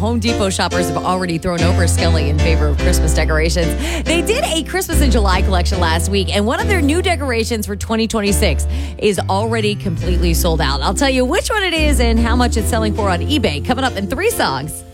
Home Depot shoppers have already thrown over Skelly in favor of Christmas decorations. They did a Christmas in July collection last week, and one of their new decorations for 2026 is already completely sold out. I'll tell you which one it is and how much it's selling for on eBay coming up in 3 songs.